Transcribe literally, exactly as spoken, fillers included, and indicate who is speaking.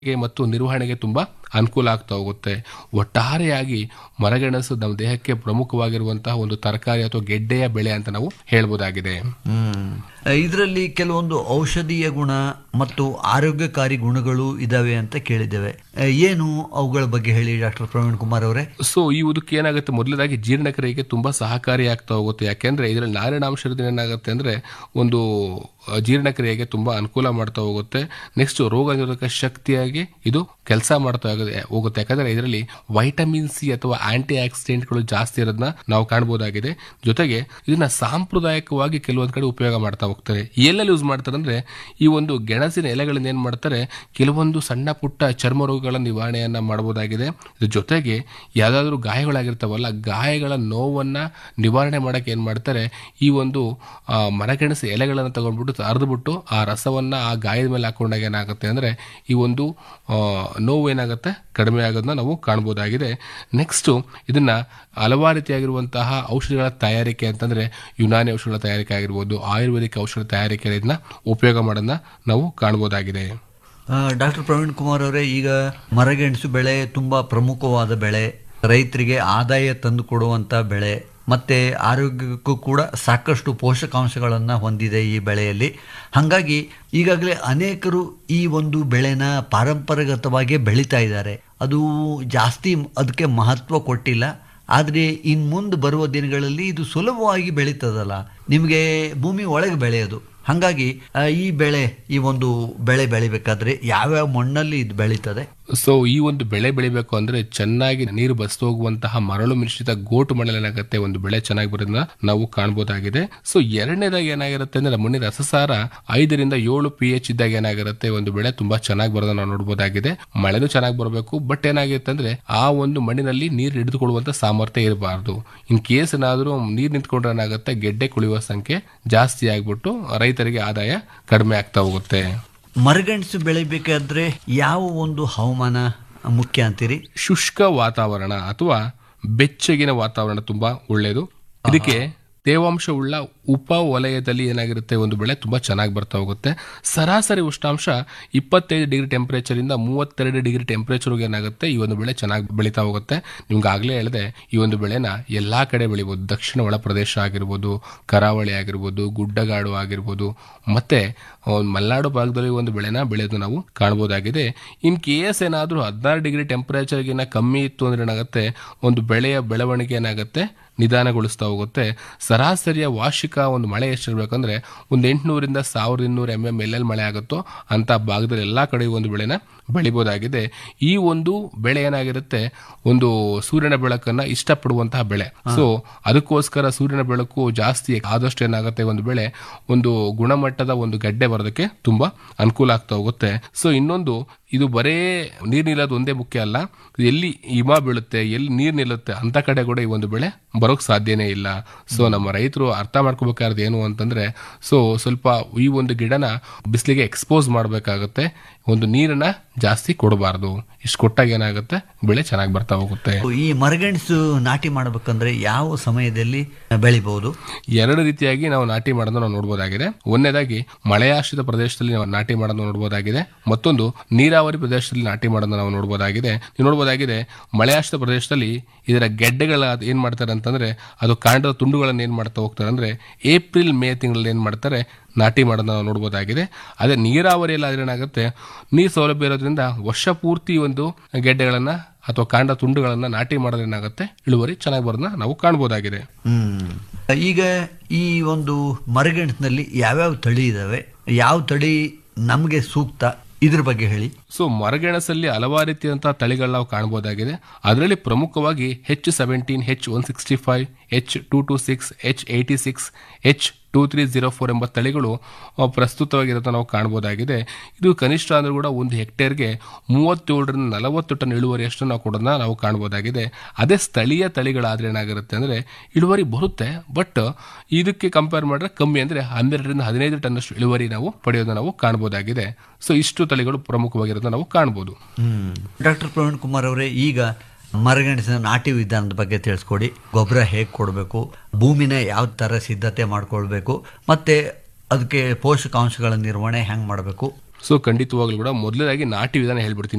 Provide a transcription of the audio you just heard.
Speaker 1: ಮತ್ತು ನಿರ್ವಹಣೆಗೆ ತುಂಬಾ ಅನುಕೂಲ ಆಗ್ತಾ ಹೋಗುತ್ತೆ. ಒಟ್ಟಾರೆಯಾಗಿ ಮರಗೆಣಸು ನಮ್ಮ ದೇಹಕ್ಕೆ ಪ್ರಮುಖವಾಗಿರುವಂತಹ ಒಂದು ತರಕಾರಿ ಅಥವಾ ಗೆಡ್ಡೆಯ ಬೆಳೆ ಅಂತ ನಾವು ಹೇಳ್ಬೋದಾಗಿದೆ.
Speaker 2: ಇದರಲ್ಲಿ ಕೆಲವೊಂದು ಔಷಧೀಯ ಗುಣ ಮತ್ತು ಆರೋಗ್ಯಕಾರಿ ಗುಣಗಳು ಇದಾವೆ ಅಂತ ಕೇಳಿದ್ದೇವೆ. ಏನು ಅವುಗಳ ಬಗ್ಗೆ ಹೇಳಿ ಡಾಕ್ಟರ್ ಪ್ರವೀಣ್ ಕುಮಾರ್ ಅವರೇ.
Speaker 1: ಸೊ ಈ ಉದಕ್ಕೆ ಏನಾಗುತ್ತೆ, ಮೊದಲದಾಗಿ ಜೀರ್ಣಕ್ರಿಯೆಗೆ ತುಂಬಾ ಸಹಕಾರಿ ಆಗ್ತಾ ಹೋಗುತ್ತೆ. ಯಾಕೆಂದ್ರೆ ಇದರಲ್ಲಿ ನಾರಿನಾಂಶ ಇರೋದ್ರಿಂದ ಏನಾಗುತ್ತೆ ಅಂದ್ರೆ ಒಂದು ಜೀರ್ಣಕ್ರಿಯೆಗೆ ತುಂಬಾ ಅನುಕೂಲ ಮಾಡ್ತಾ ಹೋಗುತ್ತೆ. ನೆಕ್ಸ್ಟ್ ರೋಗ ನಿರೋಧಕ ಶಕ್ತಿಯಾಗಿ ಇದು ಕೆಲಸ ಮಾಡ್ತಾ ಹೋಗುತ್ತೆ. ಯಾಕಂದ್ರೆ ಇದರಲ್ಲಿ ವೈಟಮಿನ್ ಸಿ ಅಥವಾ ಆಂಟಿ ಆಕ್ಸಿಡೆಂಟ್ಗಳು ಜಾಸ್ತಿ ಇರೋದನ್ನ ನಾವು ಕಾಣಬಹುದಾಗಿದೆ. ಜೊತೆಗೆ ಇದನ್ನ ಸಾಂಪ್ರದಾಯಿಕವಾಗಿ ಕೆಲವೊಂದ್ ಕಡೆ ಉಪಯೋಗ ಮಾಡ್ತಾ ಹೋಗ್ತಾರೆ. ಎಲ್ಲೆಲ್ಲಿ ಯೂಸ್ ಮಾಡ್ತಾರೆ ಅಂದ್ರೆ ಈ ಒಂದು ಗೆಣಸಿನ ಎಲೆಗಳನ್ನ ಏನ್ ಮಾಡ್ತಾರೆ, ಕೆಲವೊಂದು ಸಣ್ಣ ಪುಟ್ಟ ಚರ್ಮ ರೋಗಗಳ ನಿವಾರಣೆಯನ್ನ ಮಾಡಬಹುದಾಗಿದೆ. ಇದ್ರ ಜೊತೆಗೆ ಯಾವ್ದಾದ್ರು ಗಾಯಗಳಾಗಿರ್ತಾವಲ್ಲ, ಗಾಯಗಳ ನೋವನ್ನ ನಿವಾರಣೆ ಮಾಡಕ್ಕೆ ಏನ್ ಮಾಡ್ತಾರೆ, ಈ ಒಂದು ಮರಗೆಣಸು ಎಲೆಗಳನ್ನ ತಗೊಂಡ್ಬಿಟ್ಟು ಅರ್ದ್ಬಿಟ್ಟು ಆ ರಸವನ್ನ ಆ ಗಾಯದ ಮೇಲೆ ಹಾಕೊಂಡಾಗ ಏನಾಗುತ್ತೆ ಅಂದ್ರೆ ಈ ಒಂದು ನೋವು ಏನಾಗುತ್ತೆ ಕಡಿಮೆ ಆಗೋದನ್ನ ನಾವು ಕಾಣಬಹುದಾಗಿದೆ. ನೆಕ್ಸ್ಟ್ ಇದನ್ನ ಹಲವಾರು ರೀತಿಯಾಗಿರುವಂತಹ ಔಷಧಿಗಳ ತಯಾರಿಕೆ ಅಂತಂದ್ರೆ ಯುನಾನಿ ಔಷಧಿಗಳ ತಯಾರಿಕೆ ಆಗಿರ್ಬೋದು, ಆಯುರ್ವೇದಿಕ್ ಔಷಧ ತಯಾರಿಕೆ ಇದನ್ನ ಉಪಯೋಗ ಮಾಡೋದನ್ನ ನಾವು ಕಾಣಬಹುದಾಗಿದೆ.
Speaker 2: ಡಾಕ್ಟರ್ ಪ್ರವೀಣ್ ಕುಮಾರ್ ಅವರೇ, ಈಗ ಮರಗೆಣಸು ಬೆಳೆ ತುಂಬಾ ಪ್ರಮುಖವಾದ ಬೆಳೆ, ರೈತರಿಗೆ ಆದಾಯ ತಂದು ಕೊಡುವಂತ ಬೆಳೆ, ಮತ್ತೆ ಆರೋಗ್ಯಕ್ಕೂ ಕೂಡ ಸಾಕಷ್ಟು ಪೋಷಕಾಂಶಗಳನ್ನು ಹೊಂದಿದೆ ಈ ಬೆಳೆಯಲ್ಲಿ. ಹಾಗಾಗಿ ಈಗಾಗಲೇ ಅನೇಕರು ಈ ಒಂದು ಬೆಳೆನ ಪಾರಂಪರಾಗತವಾಗಿ ಬೆಳೀತಾ ಇದ್ದಾರೆ. ಅದು ಜಾಸ್ತಿ ಅದಕ್ಕೆ ಮಹತ್ವ ಕೊಟ್ಟಿಲ್ಲ. ಆದರೆ ಇನ್ನು ಮುಂದೆ ಬರುವ ದಿನಗಳಲ್ಲಿ ಇದು ಸುಲಭವಾಗಿ ಬೆಳೀತದಲ್ಲ, ನಿಮಗೆ ಭೂಮಿ ಒಳಗೆ ಬೆಳೆಯೋದು. ಹಾಗಾಗಿ ಈ ಬೆಳೆ ಈ ಒಂದು ಬೆಳೆ ಬೆಳಿಬೇಕಾದ್ರೆ ಯಾವ್ಯಾವ ಮಣ್ಣಲ್ಲಿ ಇದು ಬೆಳೀತದೆ?
Speaker 1: ಸೊ ಈ ಒಂದು ಬೆಳೆ ಬೆಳಿಬೇಕು ಅಂದ್ರೆ ಚೆನ್ನಾಗಿ ನೀರು ಬಸ್ತು ಹೋಗುವಂತಹ ಮರಳು ಮಿಶ್ರಿತ ಗೋಟು ಮಣ್ಣೇನಾಗುತ್ತೆ ಒಂದು ಬೆಳೆ ಚೆನ್ನಾಗಿ ಬರೋದನ್ನ ನಾವು ಕಾಣಬಹುದಾಗಿದೆ. ಸೊ ಎರಡನೇದಾಗಿ ಏನಾಗಿರುತ್ತೆ ಅಂದ್ರೆ ಮಣ್ಣಿನ ರಸಸಾರ ಐದರಿಂದ ಏಳು ಪಿ ಎಚ್ ಇದ್ದಾಗ ಏನಾಗಿರುತ್ತೆ ಒಂದು ಬೆಳೆ ತುಂಬಾ ಚೆನ್ನಾಗಿ ಬರೋದನ್ನ ನಾವು ನೋಡಬಹುದಾಗಿದೆ. ಮಳೆನೂ ಚೆನ್ನಾಗಿ ಬರಬೇಕು, ಬಟ್ ಏನಾಗಿರುತ್ತೆ ಅಂದ್ರೆ ಆ ಒಂದು ಮಣ್ಣಿನಲ್ಲಿ ನೀರು ಹಿಡಿದುಕೊಳ್ಳುವಂತ ಸಾಮರ್ಥ್ಯ ಇರಬಾರ್ದು. ಇನ್ ಕೇಸ್ ಏನಾದ್ರೂ ನೀರು ನಿಂತ್ಕೊಂಡ್ರೆ ಏನಾಗುತ್ತೆ, ಗೆಡ್ಡೆ ಕುಳಿಯುವ ಸಂಖ್ಯೆ ಜಾಸ್ತಿ ಆಗ್ಬಿಟ್ಟು ರೈತರಿಗೆ ಆದಾಯ ಕಡಿಮೆ ಆಗ್ತಾ ಹೋಗುತ್ತೆ.
Speaker 2: ಮರಗೆಣಸು ಬೆಳಿಬೇಕಾದ್ರೆ ಯಾವ ಒಂದು ಹವಾಮಾನ ಮುಖ್ಯ ಅಂತೀರಿ?
Speaker 1: ಶುಷ್ಕ ವಾತಾವರಣ ಅಥವಾ ಬೆಚ್ಚಗಿನ ವಾತಾವರಣ ತುಂಬಾ ಒಳ್ಳೆಯದು. ಇದಕ್ಕೆ ತೇವಾಂಶವುಳ್ಳ ಉಪ ವಲಯದಲ್ಲಿ ಏನಾಗಿರುತ್ತೆ ಒಂದು ಬೆಳೆ ತುಂಬಾ ಚೆನ್ನಾಗಿ ಬರ್ತಾ ಹೋಗುತ್ತೆ. ಸರಾಸರಿ ಉಷ್ಣಾಂಶ ಇಪ್ಪತ್ತೈದು ಡಿಗ್ರಿ ಟೆಂಪರೇಚರ್ ಇಂದ ಮೂವತ್ತೆರಡು ಡಿಗ್ರಿ ಟೆಂಪರೇಚರ್ ಏನಾಗುತ್ತೆ ಈ ಒಂದು ಬೆಳೆ ಚೆನ್ನಾಗಿ ಬೆಳೀತಾ ಹೋಗುತ್ತೆ. ನಿಮ್ಗೆ ಆಗ್ಲೇ ಹೇಳಿದೆ ಈ ಒಂದು ಬೆಳೆನ ಎಲ್ಲಾ ಕಡೆ ಬೆಳಿಬಹುದು. ದಕ್ಷಿಣ ಒಳ ಪ್ರದೇಶ ಆಗಿರ್ಬೋದು, ಕರಾವಳಿ ಆಗಿರ್ಬೋದು, ಗುಡ್ಡಗಾಡು ಆಗಿರ್ಬೋದು, ಮತ್ತೆ ಮಲೆನಾಡು ಭಾಗದಲ್ಲಿ ಒಂದು ಬೆಳೆನ ಬೆಳೆಯೋದು ನಾವು ಕಾಣಬಹುದಾಗಿದೆ. ಇನ್ ಕೇಸ್ ಏನಾದ್ರೂ ಹದಿನಾರು ಡಿಗ್ರಿ ಟೆಂಪರೇಚರ್ಗಿನ್ನ ಕಮ್ಮಿ ಇತ್ತು ಅಂದ್ರೆ ಏನಾಗುತ್ತೆ ಒಂದು ಬೆಳೆಯ ಬೆಳವಣಿಗೆ ಏನಾಗುತ್ತೆ ನಿಧಾನಗೊಳಿಸ್ತಾ ಹೋಗುತ್ತೆ. ಸರಾಸರಿಯ ವಾರ್ಷಿಕ ಒಂದು ಮಳೆ ಎಷ್ಟಿರ್ಬೇಕಂದ್ರೆ ಒಂದು ಎಂಟುನೂರಿಂದ ಸಾವಿರದ ಇನ್ನೂರು ಎಂ ಎಂ ಎಲ್ಲೆಲ್ಲಿ ಮಳೆ ಆಗುತ್ತೋ ಅಂತ ಭಾಗದಲ್ಲಿ ಎಲ್ಲಾ ಕಡೆ ಒಂದು ಬೆಳೆನ ಬೆಳಿಬಹುದಾಗಿದೆ. ಈ ಒಂದು ಬೆಳೆ ಏನಾಗಿರುತ್ತೆ ಒಂದು ಸೂರ್ಯನ ಬೆಳಕನ್ನ ಇಷ್ಟಪಡುವಂತಹ ಬೆಳೆ. ಸೊ ಅದಕ್ಕೋಸ್ಕರ ಸೂರ್ಯನ ಬೆಳಕು ಜಾಸ್ತಿ ಆದಷ್ಟು ಏನಾಗುತ್ತೆ ಒಂದು ಬೆಳೆ ಒಂದು ಗುಣಮಟ್ಟದ ಒಂದು ಗಡ್ಡೆ ಬರೋದಕ್ಕೆ ತುಂಬಾ ಅನುಕೂಲ ಆಗ್ತಾ ಹೋಗುತ್ತೆ. ಸೊ ಇನ್ನೊಂದು ಇದು ಬರೇ ನೀರ್ ನಿಲ್ಲೋದು ಒಂದೇ ಮುಖ್ಯ ಅಲ್ಲ, ಎಲ್ಲಿ ಹಿಮ ಬೀಳುತ್ತೆ, ಎಲ್ಲಿ ನೀರ್ ನಿಲ್ಲುತ್ತೆ ಅಂತ ಕಡೆ ಕೂಡ ಈ ಒಂದು ಬೆಳೆ ಬರೋಕ್ ಸಾಧ್ಯನೇ ಇಲ್ಲ. ಸೊ ನಮ್ಮ ರೈತರು ಅರ್ಥ ಮಾಡ್ಕೋಬೇಕಾದ್ರೆ ಏನು ಅಂತಂದ್ರೆ ಸೊ ಸ್ವಲ್ಪ ಈ ಒಂದು ಗಿಡನ ಬಿಸಿಲಿಗೆ ಎಕ್ಸ್ಪೋಸ್ ಮಾಡಬೇಕಾಗುತ್ತೆ, ಒಂದು ನೀರನ್ನ ಜಾಸ್ತಿ ಕೊಡಬಾರ್ದು. ಇಷ್ಟು ಕೊಟ್ಟಾಗ ಏನಾಗುತ್ತೆ ಬೆಳೆ ಚೆನ್ನಾಗಿ ಬರ್ತಾ ಹೋಗುತ್ತೆ.
Speaker 2: ಈ ಮರಗೆಣಸು ನಾಟಿ ಮಾಡಬೇಕಂದ್ರೆ ಯಾವ ಸಮಯದಲ್ಲಿ ಬೆಳಿಬಹುದು?
Speaker 1: ಎರಡು ರೀತಿಯಾಗಿ ನಾವು ನಾಟಿ ಮಾಡೋದನ್ನ ನಾವು ನೋಡಬಹುದಾಗಿದೆ. ಒಂದನೇದಾಗಿ ಮಳೆಯಾಶ್ರಿತ ಪ್ರದೇಶದಲ್ಲಿ ನಾವು ನಾಟಿ ಮಾಡೋದನ್ನ ನೋಡಬಹುದಾಗಿದೆ. ಮತ್ತೊಂದು ನೀರಾವರಿ ಪ್ರದೇಶದಲ್ಲಿ ನಾಟಿ ಮಾಡೋದನ್ನ ನಾವು ನೋಡಬಹುದಾಗಿದೆ. ನೀವು ನೋಡಬಹುದಾಗಿದೆ ಮಳೆಯಾಶ್ರಿತ ಪ್ರದೇಶದಲ್ಲಿ ಇದರ ಗೆಡ್ಡೆಗಳ ಏನ್ ಮಾಡ್ತಾರೆ ಅಂತಂದ್ರೆ ಅದು ಕಾಂಡದ ತುಂಡುಗಳನ್ನ ಏನ್ ಮಾಡ್ತಾ ಹೋಗ್ತಾರೆ ಅಂದ್ರೆ ಏಪ್ರಿಲ್ ಮೇ ತಿಂಗಳಲ್ಲಿ ಏನ್ ಮಾಡ್ತಾರೆ ನಾಟಿ ಮಾಡೋದನ್ನ ನಾವು ನೋಡಬಹುದಾಗಿದೆ. ಅದೇ ನೀರಾವರಿಯಲ್ಲಿ ಆದ್ರೆ ಏನಾಗುತ್ತೆ ನೀರು ಸೌಲಭ್ಯ ಇರೋದ್ರಿಂದ ವರ್ಷ ಪೂರ್ತಿ ಒಂದು ಗೆಡ್ಡೆಗಳನ್ನ ಅಥವಾ ಕಾಂಡ ತುಂಡುಗಳನ್ನ ನಾಟಿ ಮಾಡೋದ್ರೆ ಏನಾಗುತ್ತೆ ಇಳುವರಿ ಚೆನ್ನಾಗಿ ಬರೋದನ್ನ ನಾವು ಕಾಣಬಹುದಾಗಿದೆ.
Speaker 2: ಹ್ಮ್ ಈಗ ಈ ಒಂದು ಮರಗೆಣಸಿನಲ್ಲಿ ಯಾವ್ಯಾವ ತಳಿ ಇದಾವೆ, ಯಾವ ತಳಿ ನಮ್ಗೆ ಸೂಕ್ತ, ಇದ್ರ ಬಗ್ಗೆ ಹೇಳಿ.
Speaker 1: ಸೊ ಮರಗೆಣಸಲ್ಲಿ ಹಲವಾರು ರೀತಿಯಂತಹ ತಳಿಗಳು ನಾವು ಕಾಣಬಹುದಾಗಿದೆ. ಅದರಲ್ಲಿ ಪ್ರಮುಖವಾಗಿ ಹೆಚ್ seventeen, H one sixty five, ಹೆಚ್ ಟೂ ಟೂ ಸಿಕ್ಸ್, ಹೆಚ್ ಏಯ್ಟಿ ಸಿಕ್ಸ್, ಹೆಚ್ ಟೂ ತ್ರೀ ಜೀರೋ ಫೋರ್ ಎಂಬ ತಳಿಗಳು ಪ್ರಸ್ತುತವಾಗಿರೋದನ್ನ ನಾವು ಕಾಣಬಹುದಾಗಿದೆ. ಇದು ಕನಿಷ್ಠ ಅಂದ್ರೂ ಕೂಡ ಒಂದು ಹೆಕ್ಟೇರ್ಗೆ ಮೂವತ್ತೇಳರಿಂದ ನಲವತ್ತು ಟನ್ ಇಳುವರಿಯಷ್ಟು ನಾವು ಕೊಡೋದನ್ನ ನಾವು ಕಾಣಬಹುದಾಗಿದೆ. ಅದೇ ಸ್ಥಳೀಯ ತಳಿಗಳಾದ್ರೆ ಏನಾಗಿರುತ್ತೆ ಅಂದ್ರೆ ಇಳುವರಿ ಬರುತ್ತೆ, ಬಟ್ ಇದಕ್ಕೆ ಕಂಪೇರ್ ಮಾಡಿದ್ರೆ ಕಮ್ಮಿ ಅಂದ್ರೆ ಹನ್ನೆರಡರಿಂದ ಹದಿನೈದು ಟನ್ ಅಷ್ಟು ಇಳುವರಿ ನಾವು ಪಡೆಯೋದನ್ನ ನಾವು ಕಾಣಬಹುದಾಗಿದೆ. ಸೊ ಇಷ್ಟು ತಳಿಗಳು ಪ್ರಮುಖವಾಗಿರೋದನ್ನ ನಾವು ಕಾಣಬಹುದು.
Speaker 2: ಡಾಕ್ಟರ್ ಪ್ರವೀಣ್ ಕುಮಾರ್ ಅವರೇ, ಈಗ ಮರಗೆಣಸಿನ ನಾಟಿ ವಿಧಾನದ ಬಗ್ಗೆ ತಿಳಿಸ್ಕೊಡಿ. ಗೊಬ್ಬರ ಹೇಗೆ ಕೊಡಬೇಕು, ಭೂಮಿನ ಯಾವ ಥರ ಸಿದ್ಧತೆ ಮಾಡ್ಕೊಳ್ಬೇಕು, ಮತ್ತೆ ಅದಕ್ಕೆ ಪೋಷಕಾಂಶಗಳ ನಿರ್ವಹಣೆ ಹೆಂಗೆ ಮಾಡಬೇಕು?
Speaker 1: ಸೊ ಖಂಡಿತವಾಗ್ಲೂ ಕೂಡ ಮೊದಲನೇದಾಗಿ ನಾಟಿ ವಿಧಾನ ಹೇಳ್ಬಿಡ್ತೀನಿ